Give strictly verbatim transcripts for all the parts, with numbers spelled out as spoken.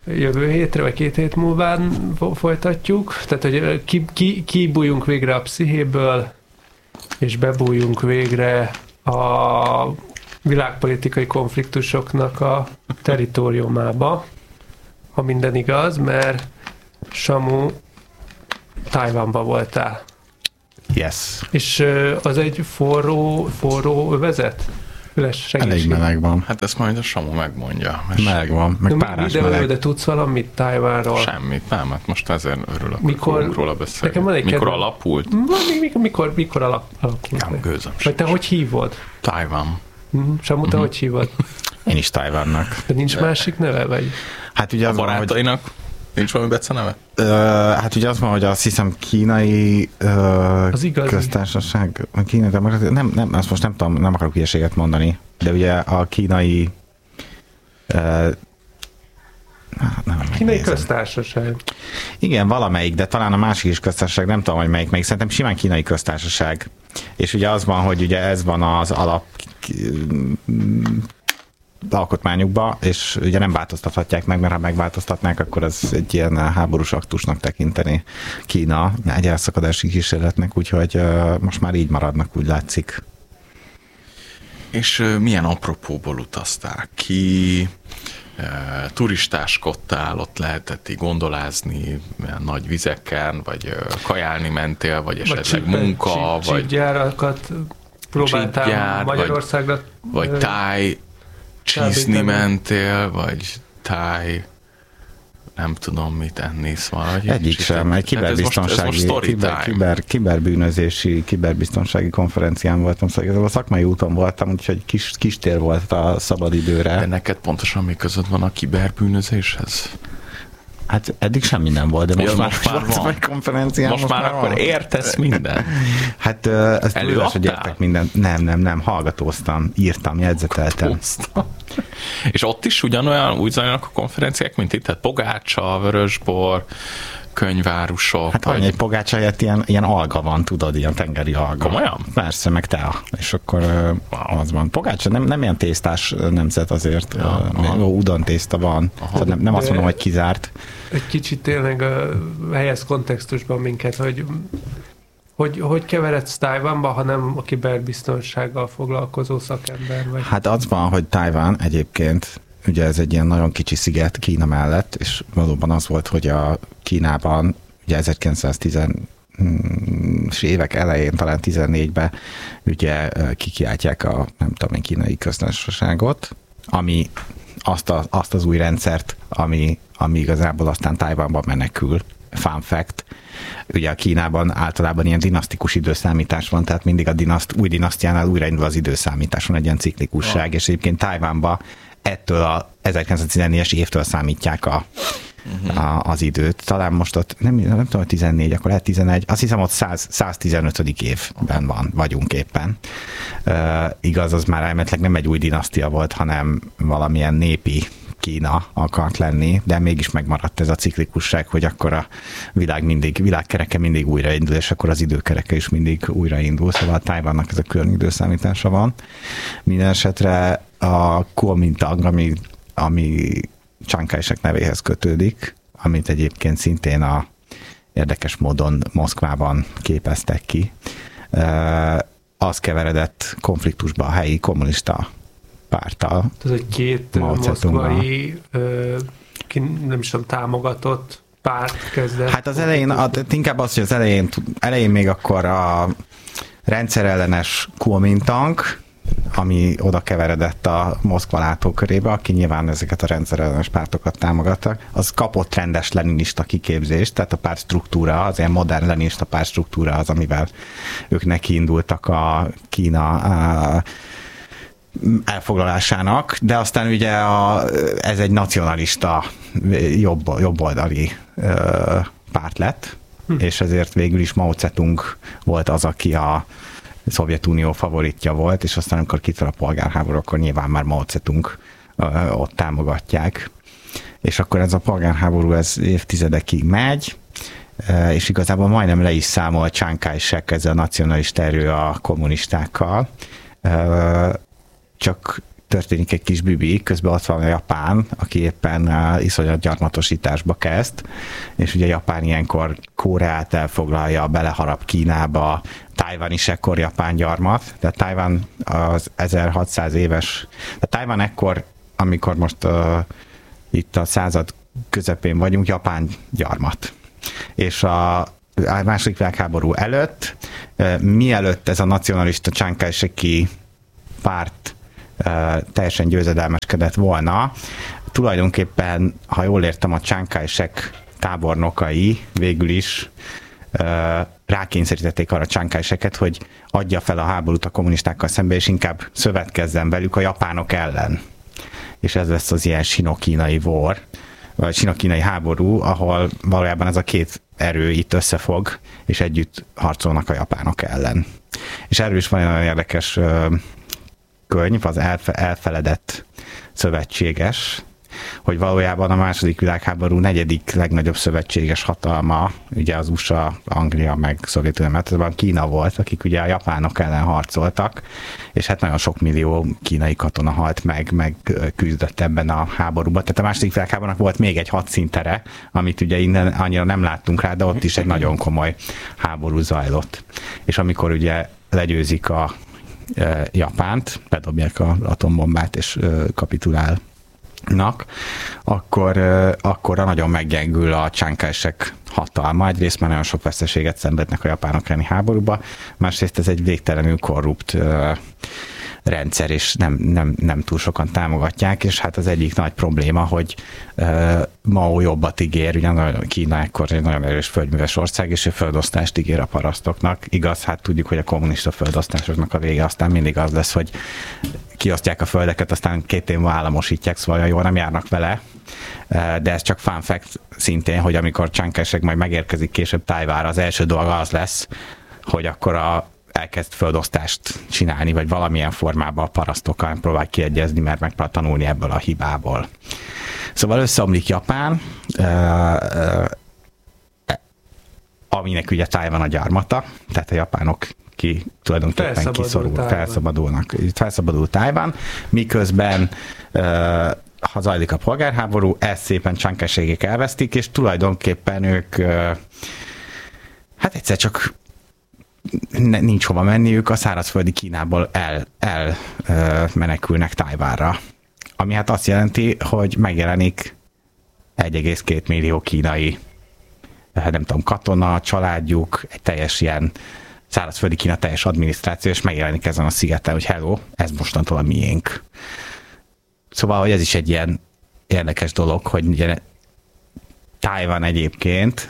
jövő hétre, vagy két hét múlván folytatjuk. Tehát, hogy ki, ki, kibújjunk végre a pszichéből, és bebújjunk végre a világpolitikai konfliktusoknak a teritoriumába, ha minden igaz, mert Samu, Tajvanba voltál. Yes. És az egy forró, forró övezet? Elég meleg van. Hát ezt majd a Samu megmondja. Meleg van, meg párás de, meleg. De tudsz valamit Tajvánról? Semmit, nem, hát most ezért örülök, mikor, hogy róla beszélni. Mikor kedve... alapult? Mikor, mikor, mikor alap, alapult? Nem gőzöm. Vagy te hogy hívod? Tajvan. Mm, Samu, te uh-huh. hogy hívod? Én is Tajvannak. De nincs másik neve, vagy? Hát ugye az a barátainak van, hogy... nincs valami Bece neve? Uh, hát ugye az van, hogy azt hiszem kínai uh, az köztársaság, a kínai demokratia, nem, nem, azt most nem tudom, nem akarok hülyeséget mondani, de ugye a kínai uh, nem, kínai köztársaság. Igen, valamelyik, de talán a másik is köztársaság, nem tudom, hogy melyik, melyik, szerintem simán kínai köztársaság. És ugye az van, hogy ugye ez van az alap alkotmányukba, és ugye nem változtathatják meg, mert ha megváltoztatnák, akkor ez egy ilyen háborús aktusnak tekinteni Kína egy elszakadási kísérletnek, úgyhogy uh, most már így maradnak, úgy látszik. És uh, milyen apropóból utaztál ki? Uh, turistáskodtál, ott lehetett így gondolázni nagy vizeken, vagy uh, kajálni mentél, vagy esetleg vagy munka, csip, vagy csipgyárakat próbáltál csipgyár, Magyarországra, vagy, vagy táj csíszni mentél, vagy táj, nem tudom mit enni, szóval. Egyik sem, egy kiberbiztonsági, kiber, kiber, kiberbűnözési, kiberbiztonsági konferencián voltam, szóval a szakmai úton voltam, úgyhogy kis, kis tér volt a szabadidőre. De neked pontosan mi között van a kiberbűnözéshez? Hát eddig semmi nem volt, de most ja, már, most már van. Egy konferencián. Most, most már, már akkor van. Értesz minden. Hát ezt tudás, hogy értek minden. Nem, nem, nem, hallgatóztam, írtam, jegyzeteltem. És ott is ugyanolyan úgy zajlanak a konferenciák, mint itt, tehát pogácsa, vörösbor, könyvárusok. Hát vagy... egy pogácsa helyett ilyen, ilyen alga van, tudod, ilyen tengeri alga. Komolyan? Persze, meg tea. És akkor wow. Az van. Pogácsa nem, nem ilyen tésztás nemzet azért. Ja, uh, udon tészta van. Tehát nem, nem azt mondom, hogy kizárt. Egy kicsit tényleg uh, helyez kontextusban minket, hogy Hogy, hogy keveredsz Tajvanba, ha nem a kiberbiztonsággal foglalkozó szakember vagy? Hát az van, hogy Tajvan egyébként, ugye ez egy ilyen nagyon kicsi sziget Kína mellett, és valóban az volt, hogy a Kínában ugye ezerkilencszáztízes évek elején, talán tizennégyben ugye kikiáltják a, nem tudom én, kínai köztársaságot, ami azt, a, azt az új rendszert, ami, ami igazából aztán Tajvanban menekül. Fun fact. Ugye a Kínában általában ilyen dinasztikus időszámítás van, tehát mindig a dinaszt, új dinasztiánál újraindul az időszámítás, van egy ilyen ciklikusság, ja. És egyébként Tajvanban ettől a ezerkilencszáztizennégyes évtől számítják a, uh-huh. a, az időt. Talán most ott, nem, nem tudom, hogy tizennégy, akkor lehet tizenegy, azt hiszem ott száz, száztizenötödik évben van, vagyunk éppen. Uh, igaz, az már elméletileg nem egy új dinasztia volt, hanem valamilyen népi Kína akart lenni, de mégis megmaradt ez a ciklikusság, hogy akkor a világ mindig, világkereke mindig újraindul, és akkor az időkereke is mindig újraindul, szóval a Tajvannak ez a külön időszámítása van. Minden esetre a Kuomintang, ami, ami Chiang Kai-shek nevéhez kötődik, amit egyébként szintén a érdekes módon Moszkvában képeztek ki, az keveredett konfliktusba a helyi kommunista párttal. Ez egy két moszkvai, nem is tudom, támogatott párt kezdett. Hát az elején, inkább az, hogy az elején, elején még akkor a rendszerellenes Kuomintang, ami oda keveredett a Moszkva látókörébe, aki nyilván ezeket a rendszerellenes pártokat támogattak, az kapott rendes leninista kiképzést, tehát a párt struktúra, az ilyen modern leninista párt struktúra az, amivel ők nekiindultak a Kína a elfoglalásának, de aztán ugye a, ez egy nacionalista jobb, jobboldali ö, párt lett, hm. és ezért végül is Mao Zedong volt az, aki a Szovjetunió favoritja volt, és aztán amikor kitör a polgárháború, akkor nyilván már Mao Zedong ö, ott támogatják. És akkor ez a polgárháború ez évtizedekig megy, ö, és igazából majdnem le is számol Chiang Kai-shek, ez a nacionalista erő a kommunistákkal, ö, csak történik egy kis bibi, közben ott van a Japán, aki éppen iszonyat gyarmatosításba kezd, és ugye Japán ilyenkor Koreát elfoglalja, beleharap Kínába, Tajvan is ekkor japán gyarmat, de Tajvan az ezerhatszáz éves, de Tajvan ekkor, amikor most uh, itt a század közepén vagyunk, japán gyarmat. És a, a második világháború előtt, uh, mielőtt ez a nacionalista Chiang Kai-sheki párt uh, teljesen győzedelmeskedett volna, tulajdonképpen, ha jól értem, a Chiang Kai-shek tábornokai végül is uh, rákényszerítették arra Chiang Kai-sheket, hogy adja fel a háborút a kommunistákkal szemben, és inkább szövetkezzen velük a japánok ellen. És ez lesz az ilyen sino-kínai war, vagy sino-kínai háború, ahol valójában ez a két erő itt összefog, és együtt harcolnak a japánok ellen. És erről is van egy nagyon érdekes könyv, az elfe, elfeledett szövetséges, hogy valójában a második világháború negyedik legnagyobb szövetséges hatalma, ugye az u es á, Anglia meg Szovjetunió, Kína volt, akik ugye a japánok ellen harcoltak, és hát nagyon sok millió kínai katona halt meg, meg küzdött ebben a háborúban. Tehát a második világháborúnak volt még egy hadszintere, amit ugye innen annyira nem láttunk rá, de ott is egy nagyon komoly háború zajlott. És amikor ugye legyőzik a e, Japánt, bedobják az atombombát és e, kapitulál, Nak, akkor, akkor nagyon meggyengül a Chiang Kai-shek hatalma. Egyrészt már nagyon sok veszteséget szenvednek a japánok elleni háborúba, másrészt ez egy végtelenül korrupt rendszer, és nem, nem, nem túl sokan támogatják, és hát az egyik nagy probléma, hogy uh, Mao jobbat ígér, ugyan Kína ekkor egy nagyon erős földműves ország, és a földosztást ígér a parasztoknak. Igaz, hát tudjuk, hogy a kommunista földosztásoknak a vége aztán mindig az lesz, hogy kiosztják a földeket, aztán két év államosítják, szóval jól nem járnak vele, uh, de ez csak fun fact szintén, hogy amikor Chiang Kai-shek majd megérkezik később Tajvanra, az első dolga az lesz, hogy akkor a elkezd földosztást csinálni, vagy valamilyen formában a parasztokkal próbál kiegyezni, mert megpróbál tanulni ebből a hibából. Szóval összeomlik Japán, aminek ugye Tajvan a gyarmata, tehát a japánok ki tulajdonképpen kiszorul, felszabadulnak. Felszabadul Tajvan, miközben ha zajlik a polgárháború, ezt szépen Chiang Kai-shekek elvesztik, és tulajdonképpen ők hát egyszer csak nincs hova menniük, a szárazföldi Kínából el, el menekülnek Tajvanra. Ami hát azt jelenti, hogy megjelenik egy egész két millió kínai, nem tudom, katona, családjuk, egy teljes ilyen szárazföldi Kína teljes adminisztráció, és megjelenik ezen a szigeten, hogy hello, ez mostantól a miénk. Szóval, hogy ez is egy ilyen érdekes dolog, hogy ugye Tajvan egyébként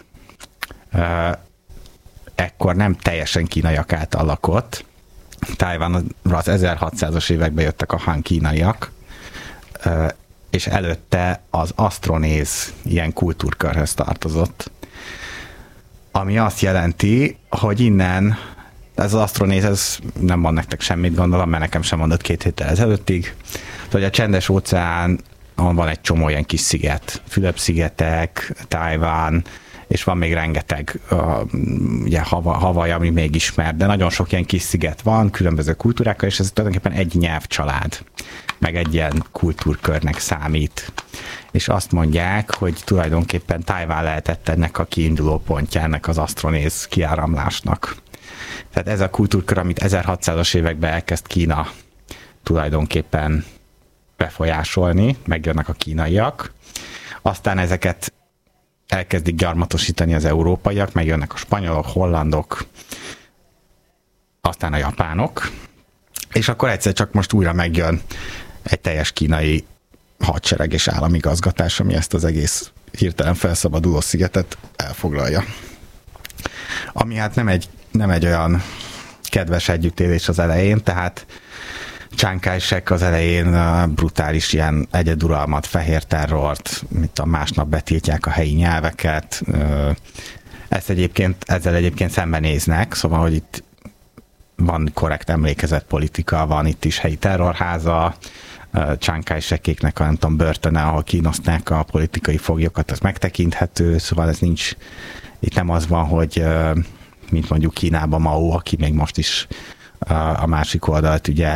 ekkor nem teljesen kínaiak által lakott. Tajvanra az ezerhatszázas években jöttek a Han kínaiak, és előtte az asztronéz ilyen kultúrkörhöz tartozott. Ami azt jelenti, hogy innen, ez az asztronéz, ez nem mond nektek semmit, gondolom, mert nekem sem mondott két héttel ezelőttig, hogy a csendes óceán van egy csomó ilyen kis sziget, Fülöp-szigetek, Tajvan, és van még rengeteg uh, ugye, Havaj, ami még ismert, de nagyon sok ilyen kis sziget van, különböző kultúrákkal, és ez tulajdonképpen egy nyelvcsalád, meg egy ilyen kultúrkörnek számít. És azt mondják, hogy tulajdonképpen Tajvan lehetett ennek a kiinduló pontja, ennek az asztronéz kiáramlásnak. Tehát ez a kultúrkör, amit ezerhatszázas években elkezd Kína tulajdonképpen befolyásolni, megjönnek a kínaiak, aztán ezeket elkezdik gyarmatosítani az európaiak, megjönnek a spanyolok, hollandok, aztán a japánok, és akkor egyszer csak most újra megjön egy teljes kínai hadsereg és államigazgatás, ami ezt az egész hirtelen felszabaduló szigetet elfoglalja. Ami hát nem egy, nem egy olyan kedves együttélés az elején, tehát Chiang Kai-shek az elején brutális ilyen egyeduralmat, fehér terrort, mint a másnap betiltják a helyi nyelveket. Ezt egyébként, ezzel egyébként szembenéznek, szóval, hogy itt van korrekt emlékezett politika, van itt is helyi terrorháza, Chiang Kai-shekéknek a nem tudom, börtöne, ahol kínozták a politikai foglyokat, az megtekinthető, szóval ez nincs, itt nem az van, hogy mint mondjuk Kínában Mao, aki még most is a másik oldalt ugye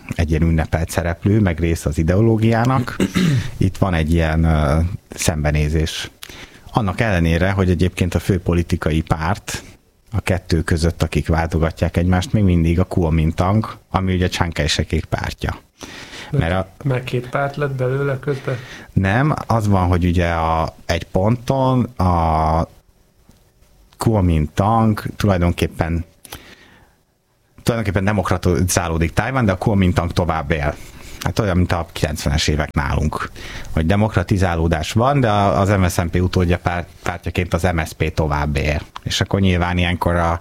egy ilyen ünnepelt szereplő, meg része az ideológiának. Itt van egy ilyen uh, szembenézés. Annak ellenére, hogy egyébként a fő politikai párt a kettő között, akik váltogatják egymást, még mindig a Kuomintang, ami ugye Chiang Kai-shek pártja. Mert a, meg két párt lett belőle közben? Nem, az van, hogy ugye a, egy ponton a Kuomintang tulajdonképpen tulajdonképpen demokratizálódik Tajvan, de a Kuomintang tovább él. Hát olyan, mint a kilencvenes évek nálunk, hogy demokratizálódás van, de az em es zé en pé utódja párt, pártjaként az em es zé pé tovább él. És akkor nyilván ilyenkor a,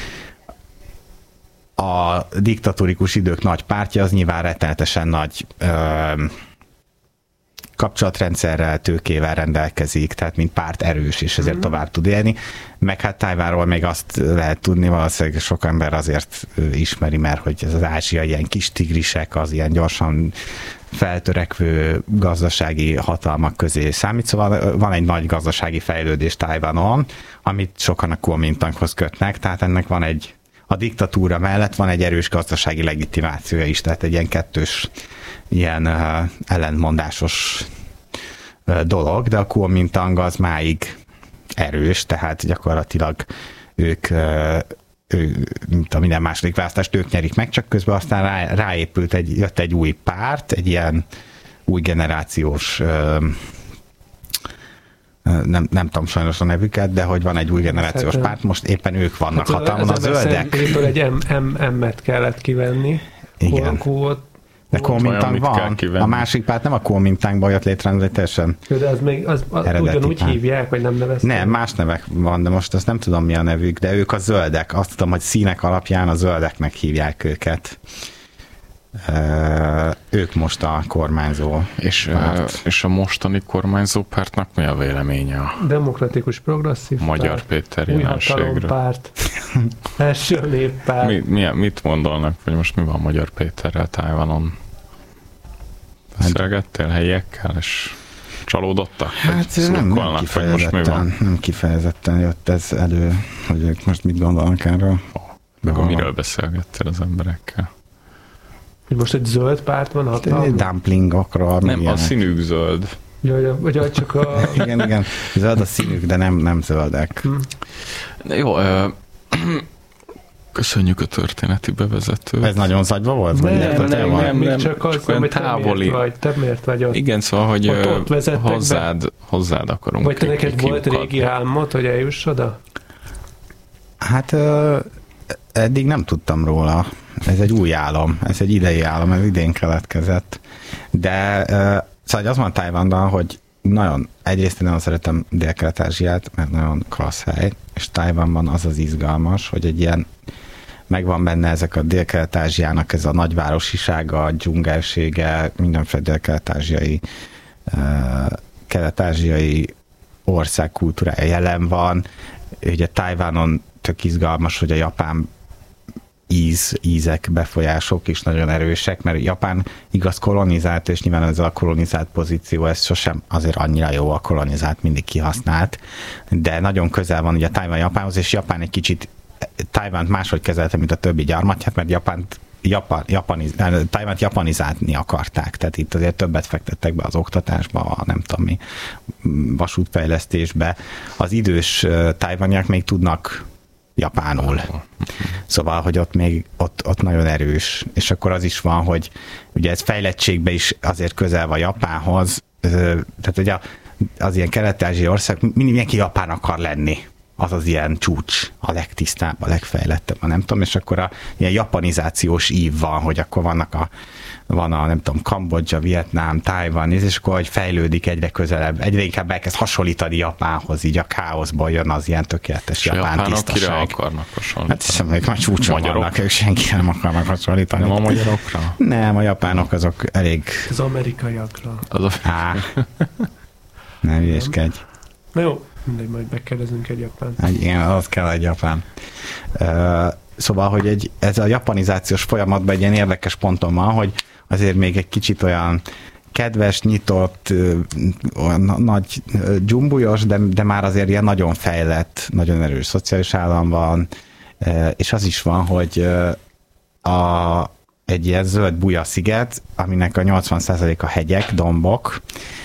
a diktatórikus idők nagy pártja, az nyilván rettenetesen nagy ö, kapcsolatrendszerrel, tőkével rendelkezik, tehát mint párt erős, és ezért mm. tovább tud élni. Meg hát Tajvánról még azt lehet tudni, valószínűleg sok ember azért ismeri, mert hogy ez az ázsiai ilyen kis tigrisek, az ilyen gyorsan feltörekvő gazdasági hatalmak közé számít, szóval van egy nagy gazdasági fejlődés Tajvanon, amit sokan a Kuomintanghoz kötnek, tehát ennek van egy, a diktatúra mellett van egy erős gazdasági legitimációja is, tehát egy ilyen kettős, ilyen uh, ellentmondásos uh, dolog, de a Kuomintang az máig erős, tehát gyakorlatilag ők, uh, ő, mint a minden második választást, ők nyerik meg, csak közben aztán rá, ráépült, egy, jött egy új párt, egy ilyen új generációs uh, Nem, nem tudom sajnos a nevüket, de hogy van egy új generációs hát, párt, most éppen ők vannak hát hatalmon, a zöldek. Egy M-et kellett kivenni. Igen. Kuo, de Kuomintang van. A másik párt nem a Kuomintangban jött létre, ez egy teljesen de az még az, az ugyanúgy párt. Hívják, vagy nem nevezték? Nem, más nevek van, de most azt nem tudom mi a nevük, de ők a zöldek. Azt tudom, hogy színek alapján a zöldeknek hívják őket. Uh, ők most a kormányzó és, párt. És a mostani kormányzó pártnak mi a véleménye? A demokratikus progresszív Magyar párt, Péter új hatalompárt, első néppárt. Mi, mi, mit gondolnak, vagy most mi van Magyar Péterrel Tajvanon? Beszélgettél helyiekkel, és csalódottak? Hát nem, nem, kifejezetten, nem kifejezetten jött ez elő, hogy ők most mit gondolnak erről. Oh, miről beszélgettél az emberekkel? Hogy most egy zöld párt van hatalmon? Dumplingokról. Nem, a színük zöld. Jaj, vagy csak a... igen, igen, zöld a színük, de nem, nem zöldek. Hm. Jó, köszönjük a történeti bevezetőt. Ez nagyon zagyva volt? Nem, nem, nem, nem, nem, csak az, csak olyan távoli. Te miért vagy, te miért vagy ott? Igen, szóval, hogy hozzád, hozzád akarunk. Vagy te neked volt régi álmod, hogy eljuss oda? Hát eddig nem tudtam róla. Ez egy új álom, ez egy idei álom, ez idén keletkezett. De szóval az van Tajvanban, hogy nagyon, egyrészt én nagyon szeretem Dél-Kelet-Ázsiát, mert nagyon klassz hely, és Tajvanban az az izgalmas, hogy egy ilyen, megvan benne ezek a Dél-Kelet-Ázsiának ez a nagyvárosisága, a dzsungelsége, mindenféle dél-kelet-ázsiai kelet-ázsiai ország kultúrája jelen van. Ugye Tajvanon tök izgalmas, hogy a japán íz, ízek, befolyások is nagyon erősek, mert Japán igaz kolonizált, és nyilván ez a kolonizált pozíció, ez sosem azért annyira jó, a kolonizált mindig kihasznált, de nagyon közel van ugye Tajvan Japánhoz, és Japán egy kicsit Tajvant máshogy kezelte, mint a többi gyarmatját, mert Japánt Japan, japaniz, Tajvant japanizálni akarták, tehát itt azért többet fektettek be az oktatásba, a nem tudom mi, vasútfejlesztésbe. Az idős tajvaniak még tudnak japánul. Szóval, hogy ott még ott, ott nagyon erős. És akkor az is van, hogy ugye ez fejlettségben is azért közel van Japánhoz, tehát ugye az ilyen kelet-ázsiai ország, mindig mindenki japán akar lenni. Az az ilyen csúcs, a legtisztább, a legfejlettebb, nem tudom, és akkor a ilyen japanizációs ív van, hogy akkor vannak a, van a, nem tudom, Kambodzsa, Vietnám, Tajvan, és akkor hogy fejlődik egyre közelebb, egyre inkább elkezd hasonlítani Japánhoz, így a káoszból jön az ilyen tökéletes és japán tisztaság. Kire akarnak hasonlítani? Hát semmi, már csúcson vannak, ők senki nem akarnak hasonlítani. Nem a magyarokra? Nem, a japánok azok elég... Az amerikaiakra. Az a... Á, ne hülyéskedj. Na jó, mindegy, majd megkérdezünk egy japán. Igen, az kell egy japán. Uh, szóval, hogy egy, ez a japanizációs folyamatban egy ilyen érdekes ponton van, hogy azért még egy kicsit olyan kedves, nyitott, olyan nagy dzsumbujos, de, de már azért ilyen nagyon fejlett, nagyon erős szociális állam van, és az is van, hogy a egy ilyen zöld buja sziget, aminek a nyolcvan százaléka hegyek, dombok,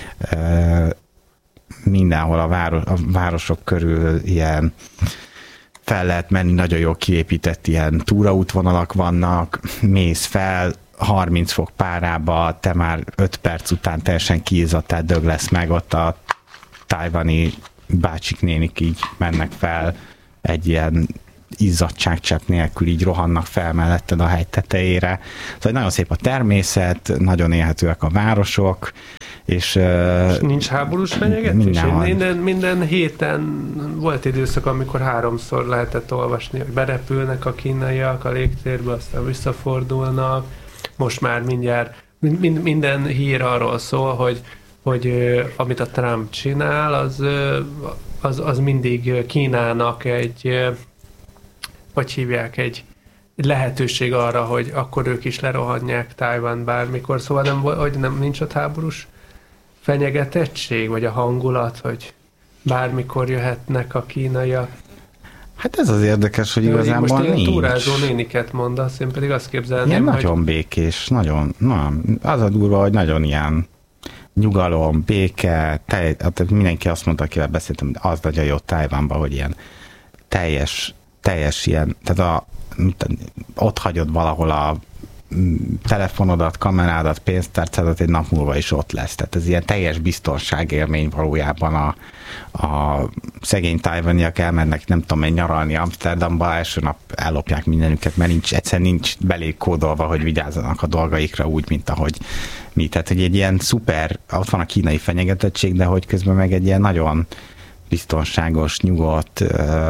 mindenhol a, város, a városok körül ilyen fel lehet menni, nagyon jól kiépített ilyen túraútvonalak vannak, mész fel, harminc fok párába, te már öt perc után teljesen kiizzadtál, dög lesz meg, ott a tájvani bácsik nénik így mennek fel egy ilyen izzadságcsepp nélkül, így rohannak fel melletted a hegy tetejére. Szóval nagyon szép a természet, nagyon élhetőek a városok, és, és nincs háborús fenyegetés? Minden, minden héten volt időszak, amikor háromszor lehetett olvasni, hogy berepülnek a kínaiak a légtérbe, aztán visszafordulnak. Most már mindjárt mind, minden hír arról szól, hogy, hogy amit a Trump csinál, az, az, az mindig Kínának egy, hogy hívják, egy, egy lehetőség arra, hogy akkor ők is lerohanják Tajvan bármikor. Szóval nem, hogy nem nincs ott háborús fenyegetettség, vagy a hangulat, hogy bármikor jöhetnek a kínaiak. Hát ez az érdekes, hogy igazából most nincs. Most ilyen túrázó néniket mondasz, én pedig azt képzelném, ilyen hogy... nagyon békés, nagyon, na, az a durva, hogy nagyon ilyen nyugalom, béke, tej, hát mindenki azt mondta, akivel beszéltem, az nagyon jó Tajvanban, hogy ilyen teljes, teljes ilyen, tehát a, ott hagyod valahol a telefonodat, kamerádat, pénztárcádat, egy nap múlva is ott lesz. Tehát ez ilyen teljes biztonságélmény valójában a, a szegény tájvaniak elmennek, nem tudom, egy nyaralni Amsterdamba, első nap ellopják mindenüket, mert nincs, egyszerűen nincs belé kódolva, hogy vigyázzanak a dolgaikra úgy, mint ahogy mi. Tehát, hogy egy ilyen szuper, ott van a kínai fenyegetettség, de hogy közben meg egy ilyen nagyon biztonságos, nyugodt,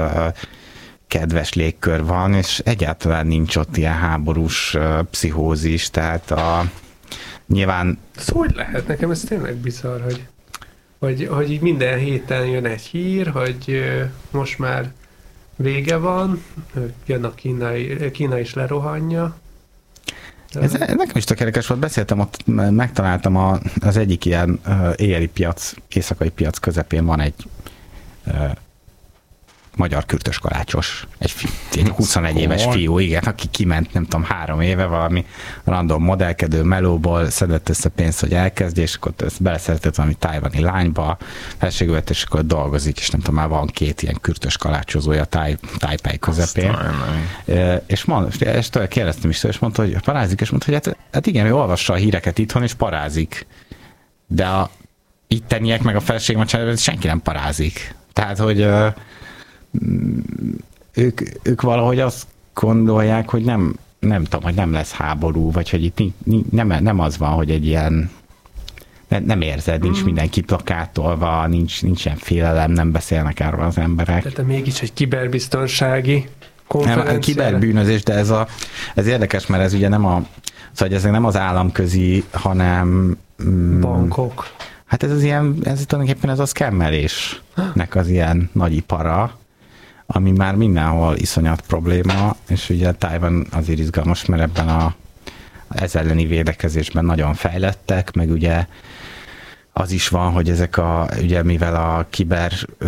kedves légkör van, és egyáltalán nincs ott ilyen háborús uh, pszichózis, tehát a, nyilván... Ez hogy lehet? Nekem ez tényleg bizarr, hogy, hogy, hogy így minden héten jön egy hír, hogy uh, most már vége van, jön a kínai, Kína is lerohanja. Ez, nekem is tök érdekes volt, beszéltem ott, megtaláltam a, az egyik ilyen uh, éjjeli piac, éjszakai piac közepén van egy uh, magyar kürtös kalácsos, egy, fi, egy huszonegy éves fiú, igen, aki kiment, nem tudom, három éve valami random modellkedő melóból, szedett össze pénzt, hogy elkezdj, és akkor beleszeretett valami tájvani lányba, feleségület, és akkor dolgozik, és nem tudom, már van két ilyen kürtös kalácsozója táj, Tájpej közepén. Aztán, és, mond, és tőle kérdeztem is, és mondta, hogy parázik, és mondta, hogy hát, hát igen, ő olvassa a híreket itthon, és parázik. De a itteniek, meg a feleségem, senki nem parázik. Tehát, hogy Ők, ők valahogy azt gondolják, hogy nem, nem tudom, hogy nem lesz háború, vagy hogy itt nem, nem az van, hogy egy ilyen nem, nem érzed, nincs mm. mindenki plakátolva, nincs, nincs ilyen félelem, nem beszélnek erről az emberek. Tehát mégis egy kiberbiztonsági konferencia. Nem, kiberbűnözés, de ez, a, ez érdekes, mert ez ugye nem a, szóval ezek nem az államközi, hanem bankok. Hát ez az ilyen, ez tulajdonképpen ez a szkemmelésnek az ilyen nagyipara, ami már mindenhol iszonyat probléma, és ugye Tajvan azért izgalmas, mert ebben a ez elleni védekezésben nagyon fejlettek, meg ugye az is van, hogy ezek a, ugye mivel a kiber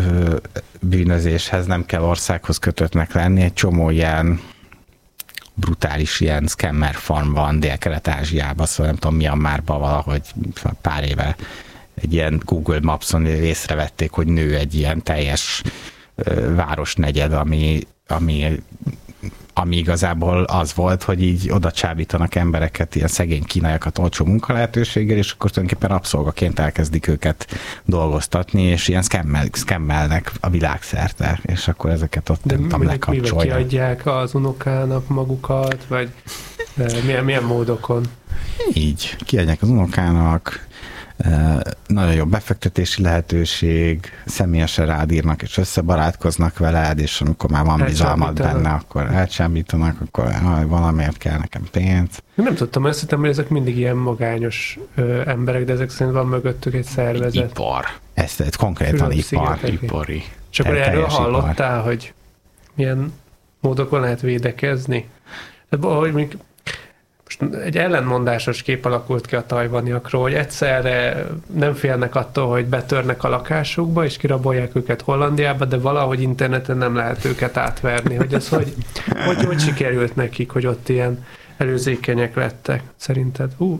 bűnözéshez nem kell országhoz kötöttnek lenni, egy csomó ilyen brutális ilyen scammer farm van Dél-Kelet-Ázsiában, szóval nem tudom, Myanmarban valahogy pár éve egy ilyen Google Maps-on észrevették, hogy nő egy ilyen teljes városnegyed, ami, ami, ami igazából az volt, hogy így oda csábítanak embereket, ilyen szegény kínaiakat olcsó munkalehetőséggel, és akkor tulajdonképpen rabszolgaként elkezdik őket dolgoztatni, és ilyen szkemmel, szkemmelnek a világszerte, és akkor ezeket ott de nem tudom, lekapcsolják. De kiadják az unokának magukat, vagy milyen, milyen módokon? Így, kiadják az unokának, nagyon jó befektetési lehetőség, személyesen rád írnak és összebarátkoznak veled, és amikor már van bizalmad benne, akkor elcsábítanak, akkor valamiért kell nekem pénz. Nem tudtam, azt hittem, hogy ezek mindig ilyen magányos ö, emberek, de ezek szerint van mögöttük egy szervezet. Ipar. Ez, ez konkrétan ipar. Ipari. És akkor erről hallottál, ipar. Hogy milyen módokon lehet védekezni? Hogy még most egy ellenmondásos kép alakult ki a tajvaniakról, hogy egyszerre nem félnek attól, hogy betörnek a lakásukba, és kirabolják őket Hollandiába, de valahogy interneten nem lehet őket átverni. Hogy ez hogy, hogy, hogy sikerült nekik, hogy ott ilyen előzékenyek lettek, szerinted? Hú,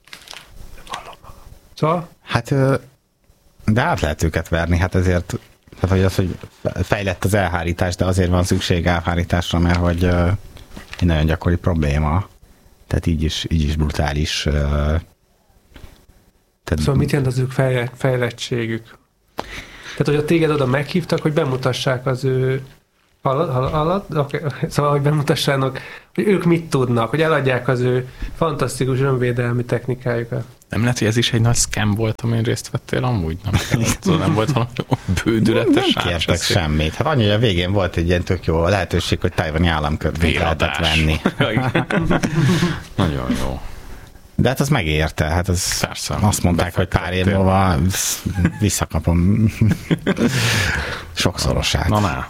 szóval? Hát, de át lehet őket verni, hát ezért, tehát hogy az, hogy fejlett az elhárítás, de azért van szükség elhárításra, mert hogy egy nagyon gyakori probléma, tehát így is, így is brutális. Tehát... Szóval mit jelent az ők fejlettségük? Tehát, hogy a téged oda meghívtak, hogy bemutassák az ő Hallod? Hallod? Okay. Szóval, hogy bemutassának, hogy ők mit tudnak, hogy eladják az ő fantasztikus önvédelmi technikájukat. Nem lehet, hogy ez is egy nagy scam volt, amin részt vettél amúgy? Nem, szóval nem volt valami bődületes. Nem kértek semmit. Hát annyi, hogy a végén volt egy ilyen tök jó lehetőség, hogy tajvani államkötvényt lehetett venni. Nagyon jó. De hát az megérte, hát az Persze, azt mondták, hogy pár év múlva visszakapom sokszorosát. Na, na.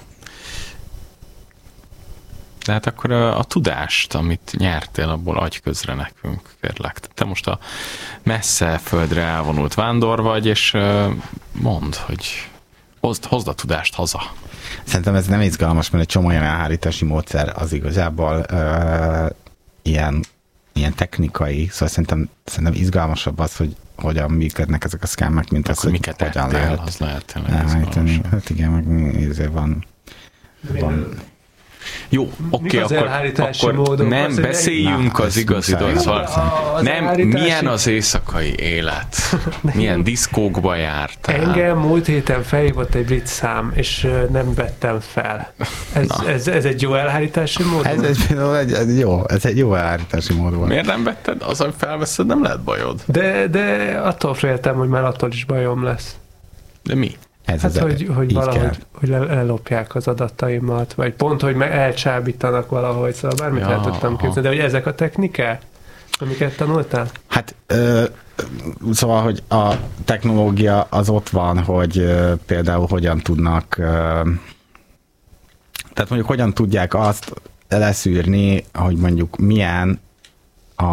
De hát akkor a, a tudást, amit nyertél, abból adj közre nekünk, kérlek. Te most a messze földre elvonult vándor vagy, és mondd, hogy hozd, hozd a tudást haza. Szerintem ez nem izgalmas, mert egy csomó olyan elhárítási módszer az igazából uh, ilyen, ilyen technikai, szóval szerintem, szerintem izgalmasabb az, hogy hogyan működnek ezek a szkámek, mint az, hogy miket hogyan ettél, lehet. Az lehet tényleg hát igen, meg ezért van... van Jó, oké, okay, akkor, akkor módon, nem, beszéljünk na, az igazi dolgok. Nem, milyen az éjszakai élet? Milyen diszkókba jártál? Engem múlt héten felhívott egy brit szám, és nem vettem fel. Ez, ez, ez egy jó elhárítási mód? Ez egy, egy, jó, ez egy jó elhárítási mód volt. Miért nem vetted? Az, hogy felveszed, nem lehet bajod. De, de attól féltem, hogy már attól is bajom lesz. De mi? Ez hát, hogy, hogy valahogy hogy lelopják az adataimat, vagy pont, hogy meg elcsábítanak valahogy, szóval bármit ja, el tudtam képzelni, de hogy ezek a technikák, amiket tanultál? Hát, ö, szóval, hogy a technológia az ott van, hogy ö, például hogyan tudnak, ö, tehát mondjuk hogyan tudják azt leszűrni, hogy mondjuk milyen a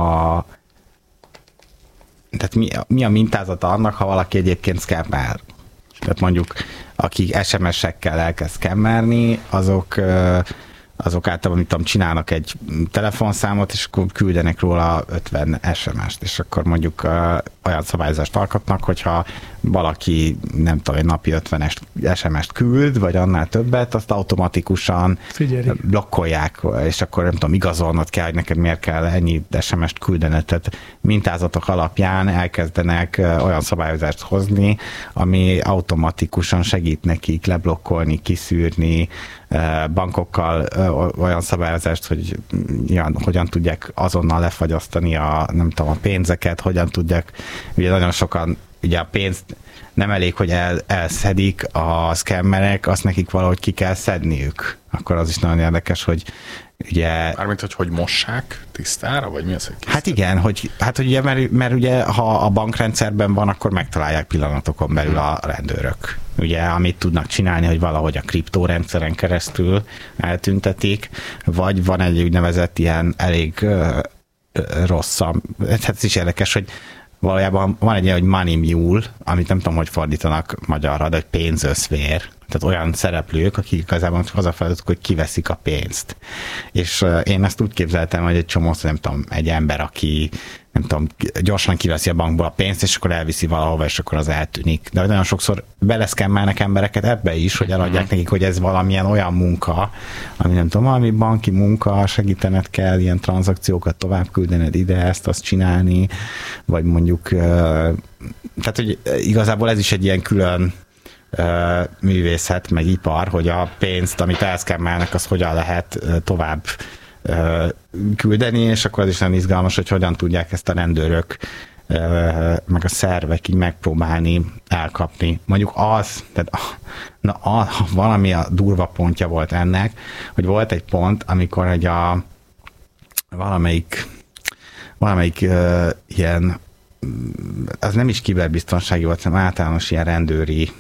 tehát mi, mi a mintázata annak, ha valaki egyébként szkemmer. Tehát mondjuk, akik es em es-ekkel elkezd szkemmerni, azok, azok általában, mit tudom, csinálnak egy telefonszámot, és akkor küldenek róla ötven es em es-t, és akkor mondjuk olyan szabályozást alkotnak, hogyha valaki, nem tudom, egy napi ötven es em es-t küld, vagy annál többet, azt automatikusan Figyelj. blokkolják, és akkor nem tudom, igazolnod kell, hogy neked miért kell ennyi es em es-t küldened. Tehát mintázatok alapján elkezdenek olyan szabályozást hozni, ami automatikusan segít nekik leblokkolni, kiszűrni, bankokkal olyan szabályozást, hogy ja, hogyan tudják azonnal lefagyasztani a, nem tudom, a pénzeket, hogyan tudják, ugye nagyon sokan ugye a pénzt nem elég, hogy el, elszedik a szkemmerek, azt nekik valahogy ki kell szedniük. Akkor az is nagyon érdekes, hogy ugye... Mármint, hogy hogy mossák tisztára, vagy mi az, hogy kiszed? Hát igen, hogy, hát hogy ugye, mert, mert ugye ha a bankrendszerben van, akkor megtalálják pillanatokon belül a rendőrök. Ugye, amit tudnak csinálni, hogy valahogy a kriptórendszeren keresztül eltüntetik, vagy van egy úgynevezett ilyen elég uh, rosszabb, hát ez is érdekes, hogy valójában van egy ilyen, hogy money mule, amit nem tudom, hogy fordítanak magyarra, de hogy pénzösszvér. Tehát olyan szereplők, akik igazából az a feladatuk, hogy kiveszik a pénzt. És én ezt úgy képzeltem, hogy egy csomó, nem tudom, egy ember, aki nem tudom, gyorsan kiveszi a bankból a pénzt, és akkor elviszi valahova, és akkor az eltűnik. De nagyon sokszor beleszkemmelnek embereket ebbe is, hogy eladják nekik, hogy ez valamilyen olyan munka, ami nem tudom, valami banki munka, segítened kell, ilyen tranzakciókat tovább küldened ide, ezt, azt csinálni, vagy mondjuk, tehát, hogy igazából ez is egy ilyen külön művészet, meg ipar, hogy a pénzt, amit elszkemmelnek, az hogyan lehet tovább küldeni, és akkor az is nagyon izgalmas, hogy hogyan tudják ezt a rendőrök meg a szervek így megpróbálni elkapni. Mondjuk az, tehát na, a, valami a durva pontja volt ennek, hogy volt egy pont, amikor egy a valamelyik valamelyik uh, ilyen az nem is kiberbiztonsági volt, hanem általános ilyen rendőri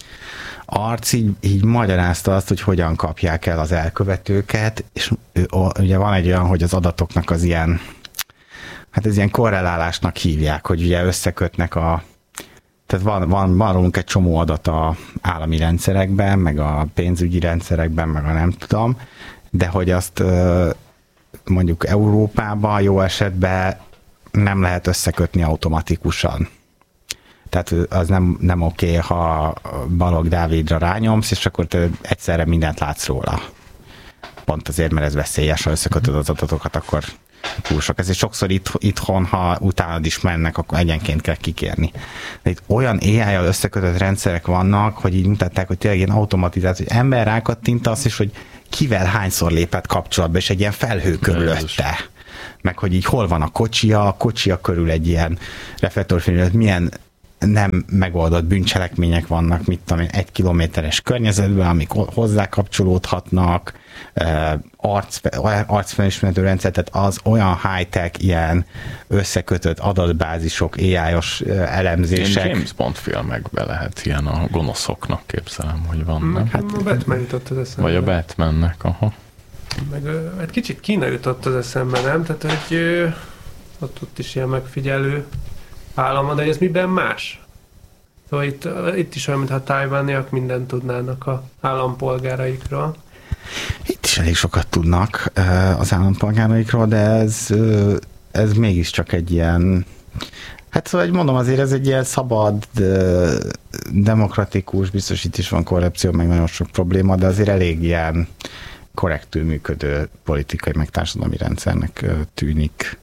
arc így, így magyarázta azt, hogy hogyan kapják el az elkövetőket, és ugye van egy olyan, hogy az adatoknak az ilyen, hát ez ilyen korrelálásnak hívják, hogy ugye összekötnek a, tehát van, van, van rólunk egy csomó adat a állami rendszerekben, meg a pénzügyi rendszerekben, meg a nem tudom, de hogy azt mondjuk Európában jó esetben nem lehet összekötni automatikusan. Tehát az nem, nem oké, ha Balogh Dávidra rányomsz, és akkor te egyszerre mindent látsz róla. Pont azért, mert ez veszélyes, ha összekötöd az adatokat, akkor túl sok. Ezért sokszor itt, itthon, ha utánad is mennek, akkor egyenként kell kikérni. De itt olyan á í-jal összekötött rendszerek vannak, hogy így mutatták, hogy tényleg ilyen automatizált, hogy ember rákattintasz, és hogy kivel hányszor lépett kapcsolatba, és egy ilyen felhő körülötte. Meg hogy így hol van a kocsia, a kocsia körül egy ilyen reflektorfény, milyen nem megoldott bűncselekmények vannak, mit tudom én, egy kilométeres környezetben, amik hozzá kapcsolódhatnak, arc, arcfelismerő rendszer, tehát az olyan high-tech, ilyen összekötött adatbázisok, á í-os elemzések. Én James Bond filmekben lehet ilyen a gonoszoknak képzelem, hogy van. Meg hát, a Batman jutott az eszembe. Vagy a Batmannek, aha. Meg egy kicsit Kína jutott az eszembe, nem? Tehát, hogy ott, ott is ilyen megfigyelő állama, de ez miben más? Szóval itt, itt is olyan, mintha a tájvániak mindent tudnának az állampolgáraikról. Itt is elég sokat tudnak az állampolgáraikról, de ez, ez mégiscsak egy ilyen, hát szóval mondom, azért ez egy ilyen szabad, demokratikus, biztos itt is van korrupció, meg nagyon sok probléma, de azért elég ilyen korrektül működő politikai meg társadalmi rendszernek tűnik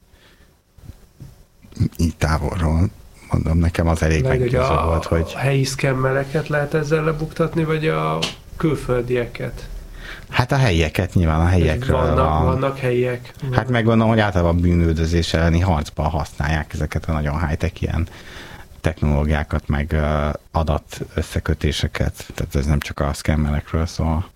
így távolról. Mondom, nekem az elég meggyőző volt, hogy... A helyi szkemmeleket lehet ezzel lebuktatni, vagy a külföldieket? Hát a helyieket, nyilván a helyiekről. Vannak, a... vannak helyiek. Hát meg gondolom, hogy általában bűnüldözés elleni harcban használják ezeket a nagyon high-tech ilyen technológiákat, meg adat összekötéseket. Tehát ez nem csak a szkemmelekről szól.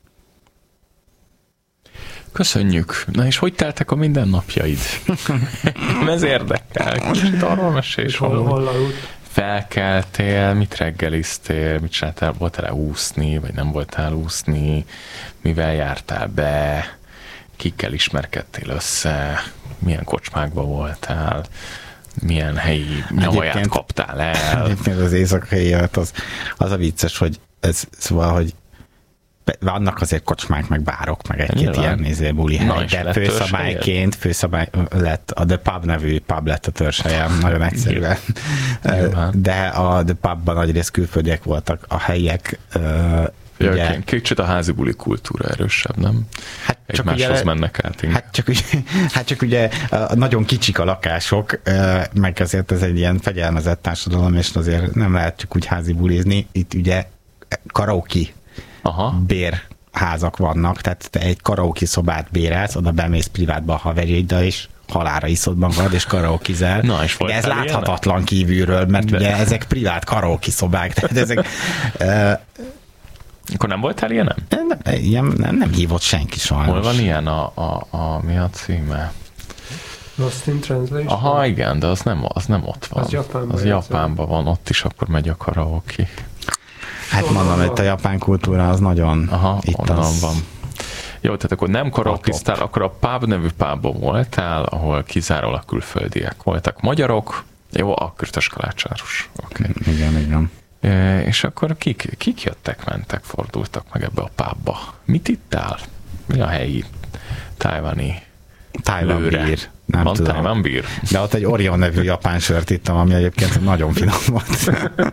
Köszönjük. Na és hogy teltek a mindennapjaid? Ez érdekel. Kicsit arról mesélj is. Hol, hol aludt? Felkeltél, mit reggeliztél, mit csináltál, voltál-e úszni, vagy nem voltál úszni, mivel jártál be, kikkel ismerkedtél össze, milyen kocsmákba voltál, milyen helyi nyavaját kaptál el. Egyébként az éjszakai élet az, az a vicces, hogy ez szóval, hogy vannak azért kocsmák, meg bárok, meg egy-két ilyen néző buli hely, de főszabályként főszabály lett, a The Pub nevű pub lett a törzshelyem, nagyon egyszerűen. De a The Pubban nagyrészt külföldiek voltak, a helyiek. Ja, ugye, kicsit a házi buli kultúra erősebb, nem? Hát csak egymáshoz ugye, mennek át. Hát csak, hát csak ugye nagyon kicsik a lakások, meg azért ez egy ilyen fegyelmezett társadalom, és azért nem lehet csak úgy házi bulizni. Itt ugye karaoke Aha. bérházak vannak, tehát te egy karaoke szobát bérelsz, oda bemész privátba a haverjaiddal, és halálra iszod magad, és karaokezál. Na, és de ez láthatatlan ilyen? Kívülről, mert de. Ugye ezek privát karaoke szobák, tehát ezek... uh, Akkor nem voltál ilyen? Nem, nem, nem, nem hívott senki sajnos. Hol van ilyen a, a, a mi a címe? Lost in Translation? Aha, igen, de az nem, az nem ott van. Az Japánban, az Japánban van, ott is akkor megy a karaoke. Hát mondom, hogy a japán kultúra az nagyon Aha, itt onnan az... van. Jó, tehát akkor nem karaokeztál, akkor a Pub nevű pubban voltál, ahol kizárólag külföldiek voltak. Magyarok, jó, a Kürtös Kalácsáros. Okay. Igen, igen. E, és akkor kik, kik jöttek, mentek, fordultak meg ebbe a pubba? Mit ittál? Mi a helyi tájvani Tájvan bír. Nem van tudom. Tájvan bír. De ott egy Orion nevű japán sört ittam, ami egyébként nagyon finom volt.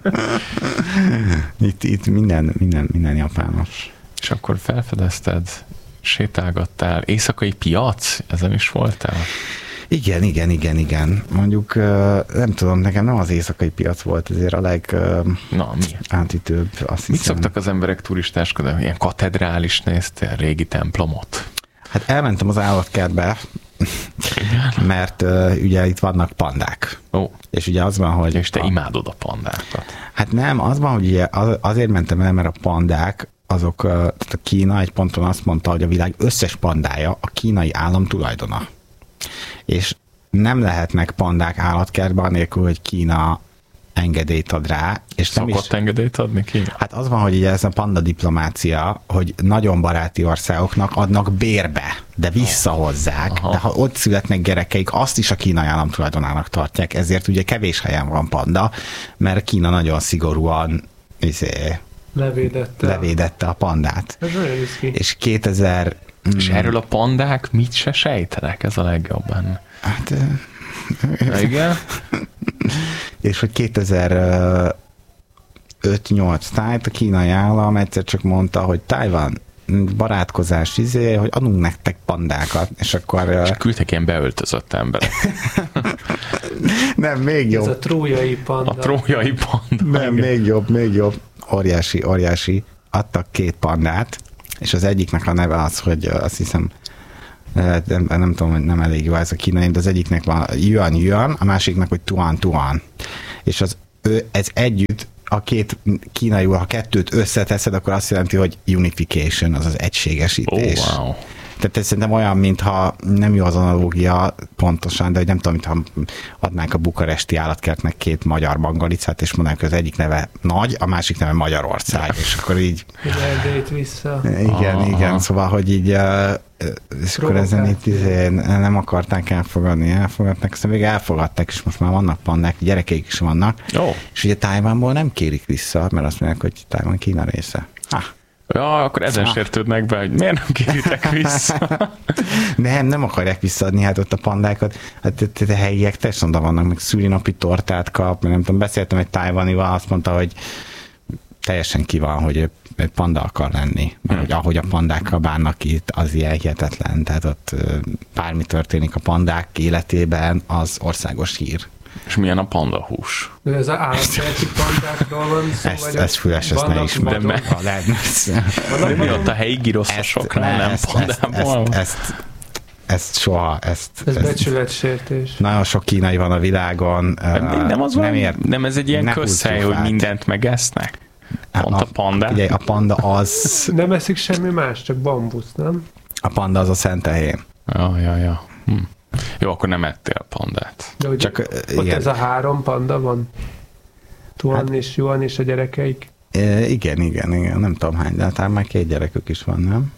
itt, itt minden, minden, minden japános. És akkor felfedezted, sétálgattál, éjszakai piac? Ezen is voltál? Igen, igen, igen, igen. Mondjuk nem tudom, nekem nem az éjszakai piac volt, ezért a leg Na, mi? átütőbb. Azt Mit hiszem. szoktak az emberek turistáskodni? Ilyen katedrális néztél, régi templomot? Hát elmentem az állatkertbe, mert uh, ugye itt vannak pandák. Ó. És ugye az van, hogy... És te a... imádod a pandákat. Hát nem, az van, hogy ugye az, azért mentem el, mert a pandák, azok, uh, tehát a Kína egy ponton azt mondta, hogy a világ összes pandája a kínai állam tulajdona. És nem lehetnek pandák állatkertben, anélkül, hogy Kína engedélyt ad rá. És Szokott nem is, engedélyt adni Kína? Hát az van, hogy ugye ez a panda diplomácia, hogy nagyon baráti országoknak adnak bérbe, de visszahozzák. Aha. De ha ott születnek gyerekeik, azt is a kínai állam tulajdonának tartják, ezért ugye kevés helyen van panda, mert Kína nagyon szigorúan izé, levédette. levédette a pandát. Ez nagyon riszki. És kétezer Mm. És erről a pandák mit se sejtenek, ez a legjobb benne. Hát... Igen. És hogy kétezer-öt nyolc tájt a kínai állam egyszer csak mondta, hogy Tajvan barátkozás izé, hogy adunk nektek pandákat, és akkor... És küldtek ilyen beöltözött emberek. Nem, még jobb. Ez a trójai panda. A trójai panda. Nem, még jobb, még jobb. Óriási, óriási. Adtak két pandát, és az egyiknek a neve az, hogy azt hiszem, nem, nem tudom, hogy nem elég jó ez a kínai, de az egyiknek van Yuan Yuan, a másiknak, hogy Tuan Tuan. És az, ő, ez együtt a két kínaiul, ha kettőt összeteszed, akkor azt jelenti, hogy unification, azaz egységesítés. Oh, wow. Tehát ez szerintem olyan, mintha nem jó az analógia pontosan, de hogy nem tudom, mintha adnánk a bukaresti állatkertnek két magyar bangalicát, és mondanánk, hogy az egyik neve Nagy, a másik neve Magyarország, és akkor így... Erdélyt vissza. Igen, ah, igen, szóval, hogy így és akkor ezen itt nem akarták elfogadni, elfogadták, aztán még elfogadták, és most már vannak pandák, gyerekeik is vannak, oh. és ugye Tajvanból nem kérik vissza, mert azt mondják, hogy Tajvan Kína része. Ha. Ja, akkor ezen ah. sértődnek be, hogy miért nem kéritek vissza? nem, nem akarják visszaadni, hát ott a pandákat, hát a helyiek teljesen oda vannak, meg szülinapi tortát kap, nem tudom, beszéltem egy tájvanival, azt mondta, hogy teljesen ki van, hogy egy panda akar lenni, mert hogy ahogy a pandákkal bánnak itt, az ilyen hihetetlen, tehát ott bármi történik a pandák életében, az országos hír. És milyen a panda hús? De ez az állatkerti pandákról van szó, ezt, ezt füles, ezt ne ismerem. De, de mi ott a helyi giroszosoknál, nem pandából? Ezt, ezt, ezt soha, ezt... Ez becsületsértés. Nagyon sok kínai van a világon. Nem, nem, az nem, ér, nem ez egy ilyen közhely, hogy mindent megesznek? Pont a, a panda? Ugye, a panda az... Nem eszik semmi más, csak bambusz, nem? A panda az a szentehén. Ja, ja, ja. Hm. Jó, akkor nem ettél pandát. De csak ott igen. Ez a három panda van? Tuan hát, és Yuan és a gyerekeik? E, igen, igen, igen. Nem tudom hány, de hát már két gyerekük is van, nem?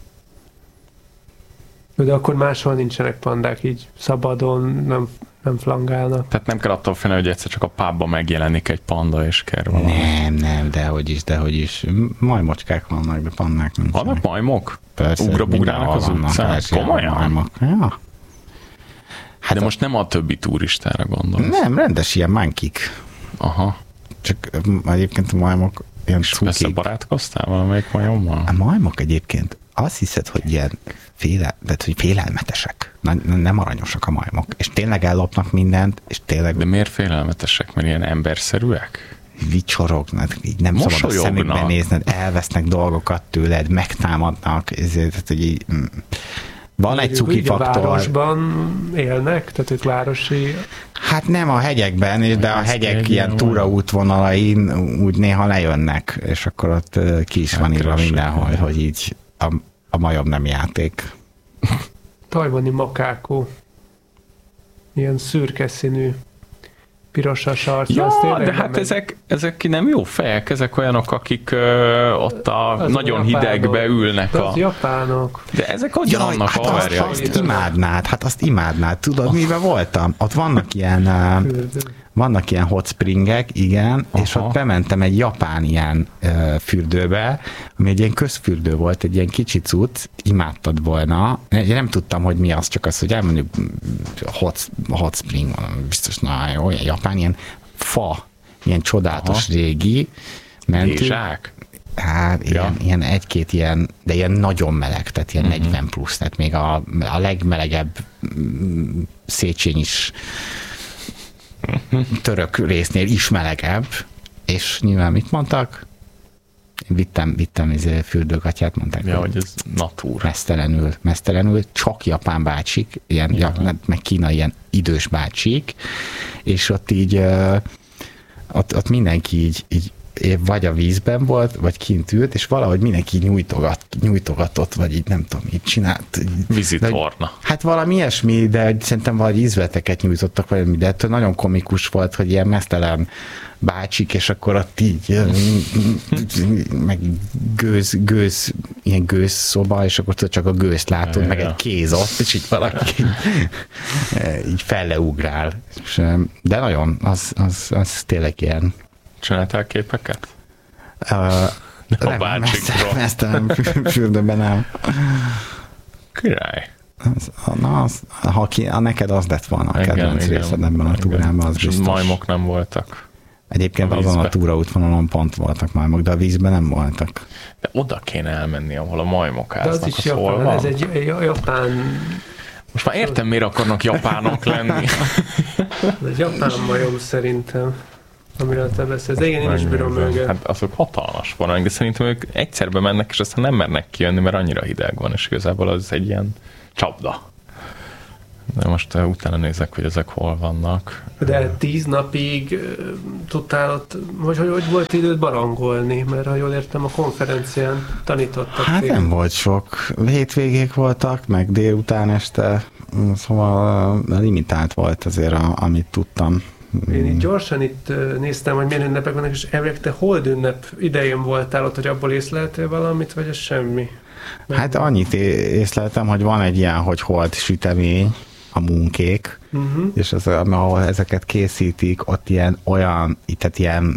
De akkor máshol nincsenek pandák, így szabadon, nem, nem flangálnak. Tehát nem kell attól félni, hogy egyszer csak a pubban megjelenik egy panda, és kell valami. Nem, nem, dehogy is, dehogy is. Majmocskák vannak, de pandák nincsenek. Vannak majmok? Persze. Ugrabugrálnak az utcán? Komolyan? Ja. Hát de most nem a többi turistára gondolsz. Nem, rendes ilyen mánkik. Aha. Csak egyébként a majmok ilyen és cukik. És barátkoztál valamelyik majommal? A majmok egyébként azt hiszed, hogy ilyen féle, de, hogy félelmetesek. Nem, nem aranyosak a majmok. És tényleg ellopnak mindent, és tényleg... De miért félelmetesek? Mert ilyen emberszerűek? Vicsorognak, így nem szabad a szemükbe nézned, elvesznek dolgokat tőled, megtámadnak, ezért, hogy így... Van egy cuki faktor. Városban élnek? Tehát ők városi... Hát nem a hegyekben, de a hegyek ilyen túraútvonalain úgy néha lejönnek, és akkor ott ki is van írva mindenhol, hogy így a, a majom nem játék. Tajvani makákó. Ilyen szürke színű, pirosas arc. Ja, de hát ezek, ezek nem jó fejek, ezek olyanok, akik ö, ott a az nagyon a hidegbe ülnek. De a... az japánok. De ezek ott vannak hát haverjai. azt, azt imádnád, hát azt imádnád. Tudod, miben voltam? Ott vannak ilyen, uh, vannak ilyen hot springek, igen, aha. És ott bementem egy japán ilyen uh, fürdőbe, ami egy ilyen közfürdő volt, egy ilyen kicsi cucc, imádtad volna. Én nem tudtam, hogy mi az, csak az, hogy elmondjuk hot, hot spring, biztos nagyon jó, ilyen japán, ilyen fa, ilyen csodálatos aha. régi. Lézsák? Hát ilyen, ja. ilyen egy-két ilyen, de ilyen nagyon meleg, tehát ilyen uh-huh. negyven plusz, tehát még a, a legmelegebb Széchenyi is török résznél is melegebb, és nyilván mit mondtak? Én vittem, vittem izé fürdőgatyát, mondták, ja, hogy ez natúr. Mesztelenül, mesztelenül, csak japán bácsik, ilyen, ja. meg kínai ilyen idős bácsik, és ott így ott, ott mindenki így, így vagy a vízben volt, vagy kint ült, és valahogy mindenki nyújtogat, nyújtogatott, vagy így nem tudom, így csinált. Vizitorna. Hát valami ilyesmi, de szerintem valahogy ízleteket nyújtottak, vagy de ettől nagyon komikus volt, hogy ilyen mesztelen bácsik, és akkor ott így meg gőz, gőz, ilyen gőz szoba, és akkor csak a gőzt látod, ja, meg ja. egy kéz ott, és így valaki így, így felleugrál. De nagyon, az, az, az tényleg ilyen. Csináltál képeket? Uh, a bácsikról. Mesztelen fürdőben nem. Király. Az, na, az, ha ki, a neked az lett volna a kedvenc részed ebben a túrában, az biztos. Majmok nem voltak. Egyébként a azon a túraútvonalon pont voltak majmok, de a vízben nem voltak. De oda kéne elmenni, ahol a majmok áznak. De az is japán, ez egy japán... Most már értem, miért akarnak japánok lenni. Ez egy japán majom szerintem, amiről te beszélsz. Igen, én is bírom őket. Hát azok hatalmas vonalak, de szerintem ők egyszerbe mennek, és aztán nem mernek kijönni, mert annyira hideg van, és igazából az egy ilyen csapda. De most uh, utána nézek, hogy ezek hol vannak. De tíz napig uh, tudtál ott, hogy, hogy, hogy volt időt barangolni, mert ha jól értem, a konferencián tanítottak. Hát nem volt sok. Hétvégék voltak, meg délután este, szóval uh, limitált volt azért, a, amit tudtam. Én itt gyorsan itt uh, néztem, hogy milyen ünnepek vannak, és elvileg te hold ünnep idején voltál ott, hogy abból észleltél valamit, vagy ez semmi? Meg hát annyit észleltem, hogy van egy ilyen, hogy hold sütemény, a munkék, uh-huh. és az, ahol ezeket készítik, ott ilyen olyan, tehát ilyen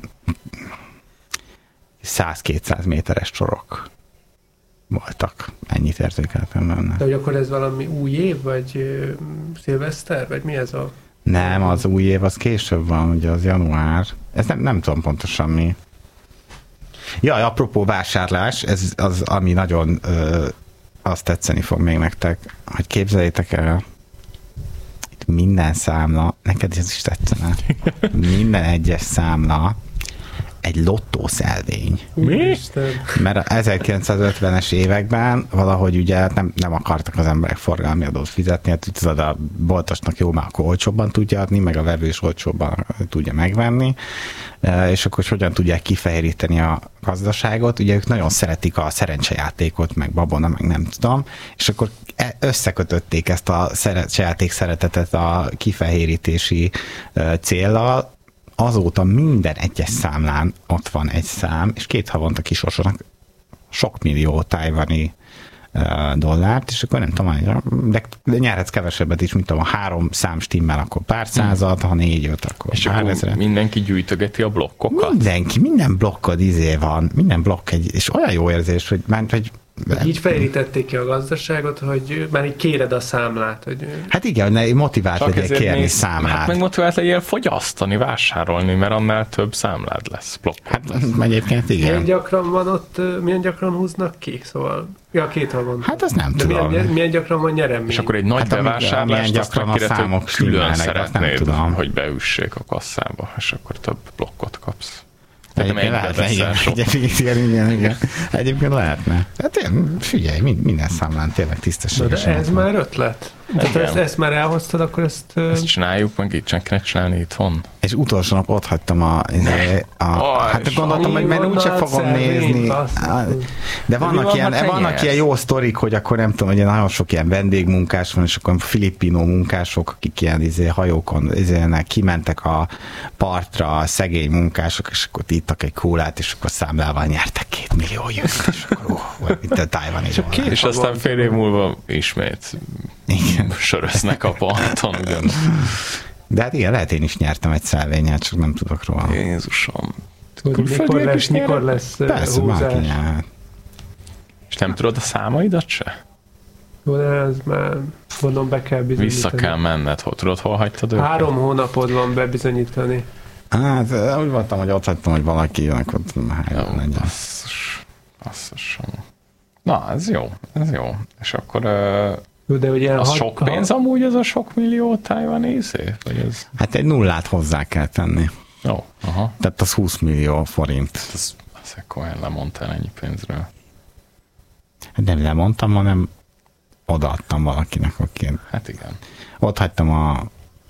száz-kétszáz méteres sorok voltak. Ennyit érzékeltem benne. De hogy akkor ez valami új év, vagy uh, szilveszter, vagy mi ez a... Nem, az új év az később van, ugye az január. Ez nem, nem tudom pontosan mi. Jaj, apropó vásárlás, ez az, ami nagyon ö, azt tetszeni fog még nektek, hogy képzeljétek el, itt minden számla, neked ez is tetszene, minden egyes számla egy lottószelvény. Mi? Mert az ezerkilencszázötvenes években valahogy ugye nem, nem akartak az emberek forgalmi adót fizetni, hát tudod, a boltosnak jó, már akkor olcsóbban tudja adni, meg a vevő is olcsóbban tudja megvenni, és akkor hogyan tudják kifehéríteni a gazdaságot. Ugye ők nagyon szeretik a szerencsejátékot, meg babona, meg nem tudom, és akkor összekötötték ezt a szerencsejáték szeretetet a kifehérítési céllal. Azóta minden egyes számlán ott van egy szám, és két havonta kisorsolnak sok millió tájvani uh, dollárt, és akkor nem tudom, de, de nyerhetsz kevesebbet is, mint tudom, a három szám stimmel, akkor pár százat, ha négy-öt, akkor és pár ezre. Mindenki gyűjtögeti a blokkokat? Mindenki, minden blokkod izé van, minden blokk egy, és olyan jó érzés, hogy ment, hogy így fejlítették ki a gazdaságot, hogy már így kéred a számlát. Hogy... Hát igen, motivált legyél kérni néz, számlát. Hát meg motivált legyél fogyasztani, vásárolni, mert annál több számlád lesz. Hát lesz. Egyébként igen. Milyen gyakran van ott, milyen gyakran húznak ki? Szóval, ja, két havon. Hát az nem de tudom. Milyen, milyen gyakran van nyeremény? És akkor egy nagy hát bevásárlást azt megkérdez, hogy külön szeretnéd, hogy beüssék a kasszába, és akkor több blokkot kapsz. Egyébként lehetne, igen, igen, igen, igen. Egyébként lehetne. Hát én, figyelj, minden számlán tényleg tisztességesen. De ez már ötlet. Tehát ezt, ezt már elhoztad, akkor ezt... Ezt csináljuk, meg itt csak kéne csinálni itthon. És utolsó nap ott hagytam a... a, a hát gondoltam, hogy mert úgyse fogom nézni. De vannak ilyen, vannak ilyen jó sztorik, hogy akkor nem tudom, hogy nagyon sok ilyen vendégmunkás van, és akkor filippino munkások, akik ilyen izé, hajókon izének, kimentek a partra, a szegény munkások, és akkor ittak egy kólát, és akkor számlával nyertek két millió jött, és akkor ó, itt a tájvani dolgok. És aztán fél év múlva ismét igen. Söröznek a parton ugyan. De hát igen, lehet én is nyertem egy szelvényet, csak nem tudok róla. Jézusom. Mikor lesz, mikor lesz persze, húzás? És nem tudod a számaidat se? Jó, de ez már mondom, be kell bizonyítani. Vissza kell menned. Hol, tudod, hol hagytad őket? Három hónapod van bebizonyítani. Hát úgy voltam, hogy ott hagytam, hogy valaki jönnek ott. Jó, basszus. Basszus. Na, ez jó. Ez jó. És akkor... Uh, de ugye az hat, sok pénz amúgy, ez a sok millió tájvanézé? Ez... Hát egy nullát hozzá kell tenni. Jó, aha. Tehát az húsz millió forint. Ez, ez komolyan lemondtál ennyi pénzről. Hát nem lemondtam, hanem odaadtam valakinek, aki... Hát igen. Ott hagytam a...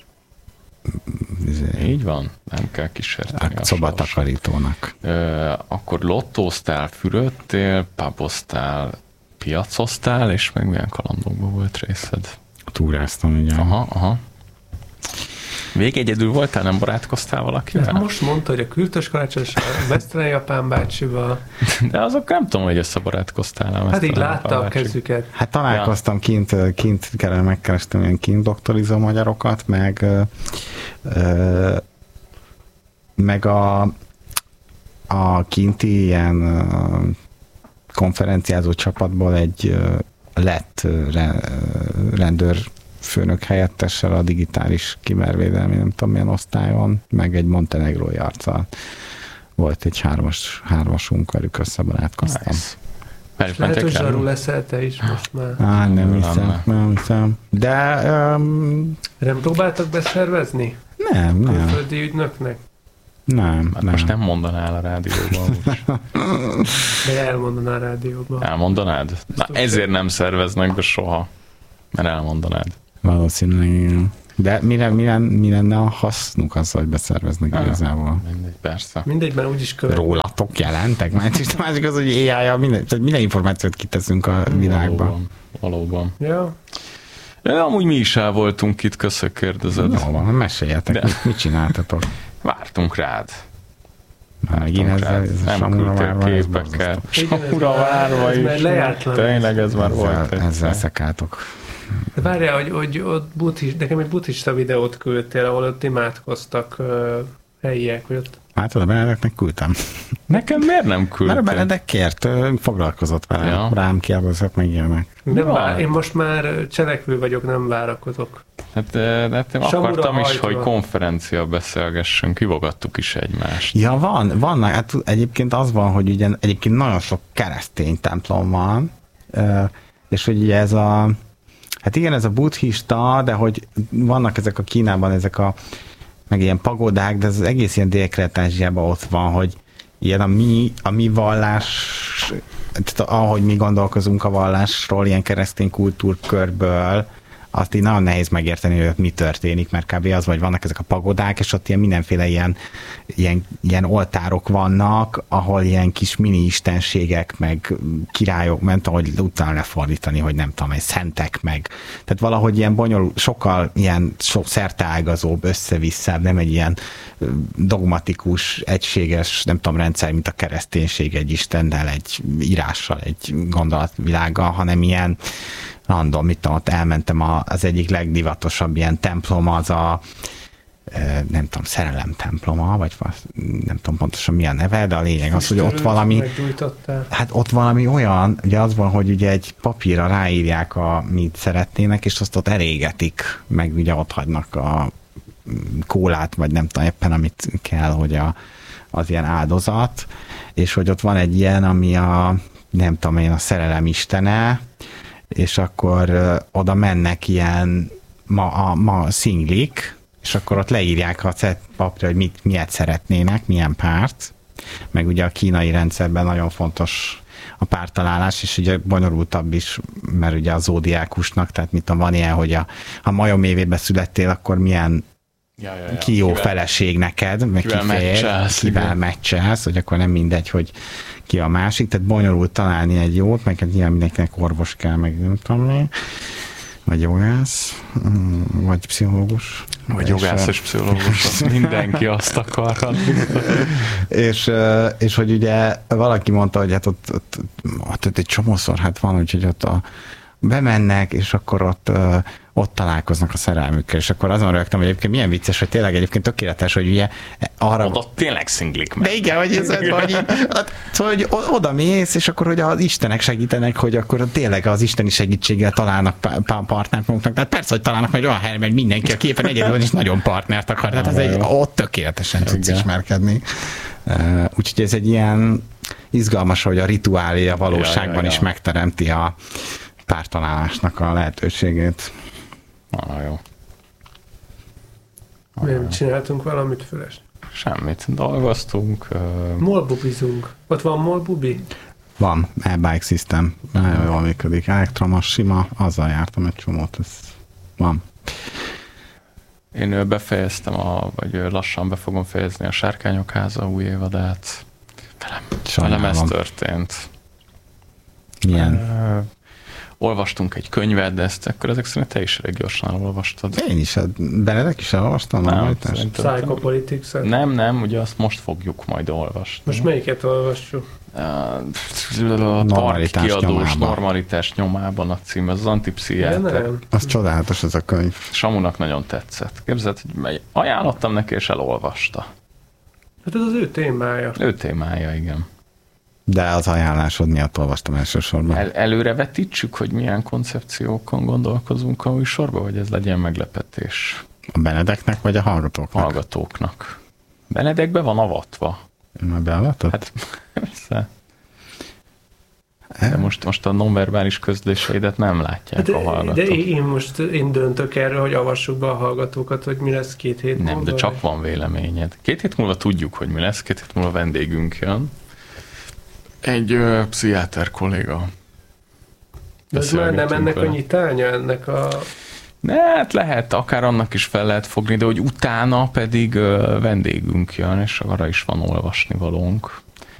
Így van, nem kell kísérteni. A szobatakarítónak. Ö, akkor lottóztál, fürödtél, puboztál, piacoztál, és meg milyen kalandokban volt részed? Túráztam, ugye. Aha, aha. Végegyedül voltál, nem barátkoztál valakivel? Hát most mondta, hogy a Kürtös Kalácsos, a Vesztelen Japán bácsival. De azok nem tudom, hogy összebarátkoztál. Hát így látta a kezüket. Hát találkoztam ja. kint, kint kell, megkerestem ilyen kint doktorizó magyarokat, meg ö, meg a a kinti ilyen ö, konferenciázó csapatból egy ö, lett rendőrfőnök helyettessel a digitális kibervédelmi, nem tudom milyen osztályon, meg egy montenegrói arccal. Volt egy hármas, hármasunk, velük összebarátkoztam. Nice. Lehet, hogy zsarul leszel te is most már. Á, nem hiszem, nem hiszem. De... Um, nem próbáltak beszervezni? Nem, nem. Külföldi ügynöknek? Nem, hát nem. Most nem mondanál a rádióban. De elmondanál a rádióban. Elmondanád? Na, ezért nem szerveznek be soha. Mert elmondanád. Valószínűleg. De mire, mire, mi lenne a hasznuk az, hogy beszerveznek ah, igazából? Mindegy, persze. Mindegy, mert úgyis követ. Rólatok jelentek? Mert a másik az, hogy á i-ja minden, minden információt kiteszünk a világba. Valóban. Valóban. Ja. De amúgy mi is el voltunk itt, köszök kérdezed. Jó van, meséljetek, De... mit, mit csináltatok? Vártunk rád. Megint ezzel, ez nem küldtél képekkel. Samura várva is. Tényleg ez már volt. Ezzel szekáltok. De várjál, hogy, hogy ott buddhist, nekem egy buddhista videót küldtél, ahol ott imádkoztak uh, helyiek, hogy ott... Hát oda Benedeknek küldtem. Nekem miért nem küldtél? Mert a Benedek kért, foglalkozott vele, ja. Rám kérdezett meg ilyenek. Nem vár, én most már cselekvő vagyok, nem várakozok. Hát, de hát én akartam is, hogy konferencia beszélgessünk, kivogattuk is egymást. Ja, van, vannak, hát egyébként az van, hogy ugye egyébként nagyon sok keresztény templom van, és hogy ugye ez a hát igen, ez a buddhista, de hogy vannak ezek a Kínában, ezek a meg ilyen pagodák, de ez az egész ilyen Dél-Kelet-Ázsiában ott van, hogy ilyen a mi, a mi vallás, tehát ahogy mi gondolkozunk a vallásról, ilyen keresztény kultúrkörből, azt így nagyon nehéz megérteni, hogy mi történik, mert kb. Az, hogy vannak ezek a pagodák, és ott ilyen mindenféle ilyen, ilyen, ilyen oltárok vannak, ahol ilyen kis mini istenségek, meg királyok, ment, ahogy utána lefordítani, hogy nem tudom, egy szentek meg. Tehát valahogy ilyen bonyolult, sokkal ilyen sok szerteágazóbb, össze-vissza, nem egy ilyen dogmatikus, egységes, nem tudom, rendszer, mint a kereszténység egy istennel, egy írással, egy gondolatvilággal, hanem ilyen random, mit tudom, ott elmentem a, az egyik legdivatosabb ilyen templom, az a nem tudom, szerelem temploma, vagy nem tudom pontosan mi a neve, de a lényeg az, hogy ott valami hát ott valami olyan, ugye az van, hogy ugye egy papírra ráírják, a, mit szeretnének, és azt ott elégetik, meg ugye ott hagynak a kólát, vagy nem tudom éppen, amit kell, hogy a, az ilyen áldozat, és hogy ott van egy ilyen, ami a nem tudom én, a szerelem istene, és akkor ö, oda mennek ilyen ma, a, ma szinglik, és akkor ott leírják a papírra, hogy mit, miért szeretnének, milyen párt, meg ugye a kínai rendszerben nagyon fontos a pártalálás, és ugye bonyolultabb is, mert ugye a zódiákusnak, tehát mit tudom, van ilyen, hogy a, ha majom évében születtél, akkor milyen ja, ja, ja. ki jó kivel, feleség neked, meg kivel meccsálsz, kivel meccsálsz, hogy akkor nem mindegy, hogy ki a másik, tehát bonyolult találni egy jót, meg nyilván mindenkinek orvos kell, meg nem tudom mi, vagy jogász, vagy pszichológus. Vagy jogász és pszichológus, mindenki azt akar. és, és hogy ugye valaki mondta, hogy hát ott, ott, ott, ott egy csomószor hát van, úgyhogy ott a, bemennek, és akkor ott ott találkoznak a szerelmükkel, és akkor azon rögtem, hogy egyébként milyen vicces, hogy tényleg egyébként tökéletes, hogy ugye arra... Oda tényleg szinglik meg. De igen, hogy ez vagy, szóval, hogy oda mész, és akkor, hogy az istenek segítenek, hogy akkor tényleg az isteni segítséggel találnak partnert maguknak. Tehát persze, hogy találnak majd olyan helyre, mert mindenki a képen egyedül is nagyon partnert akar. Tehát ez egy, ott tökéletesen tudsz ismerkedni. Úgyhogy ez egy ilyen izgalmas, hogy a rituálé a valóságban ja, ja, ja. is megteremti a pártalálásnak a lehetőségét. Ah, jó. Ah, Miért jó. Csináltunk valamit füles? Semmit. Dolgoztunk. Uh... Molbubizunk. Ott van molbubi? Van. E-bike system. Nagyon jól működik. Elektromos, sima. Azzal jártam egy csomót. Ez van. Én befejeztem, a, vagy lassan be fogom fejezni a Sárkányok háza új évadát. Velem, velem ez történt. Milyen? Uh, olvastunk egy könyvet, de ezt akkor ezek szerint te is elég gyorsan elolvastad. Én is, Benedek is elolvastam? Nem, Psychopolitics. Nem, nem, ugye azt most fogjuk majd olvasni. Most melyiket olvassuk? A Parkkiadós Normalitás nyomában a cím, az antipszichiáter. Az csodálatos ez a könyv. Samunak nagyon tetszett. Képzeld, hogy ajánlottam neki, és elolvasta. Hát ez az ő témája. Ő témája, igen. De az ajánlásod miatt olvastam elsősorban. El, előre vetítsük, hogy milyen koncepciókon gondolkozunk a műsorban, hogy ez legyen meglepetés. A Benedeknek, vagy a hallgatóknak? Hallgatóknak. Benedek be van avatva. Már beavatott? Hát persze. De most, most a nonverbális közléseidet nem látják de, a hallgatók. De én most én döntök erre, hogy avassuk be a hallgatókat, hogy mi lesz két hét múlva. Nem, de csak van véleményed. Két hét múlva tudjuk, hogy mi lesz, két hét múlva vendégünk jön. Egy ö, pszichiáter kolléga. De ez már nem ennek vele. a nyitánya, ennek a... Ne, hát lehet, akár annak is fel lehet fogni, de hogy utána pedig ö, vendégünk jön, és arra is van olvasni valónk.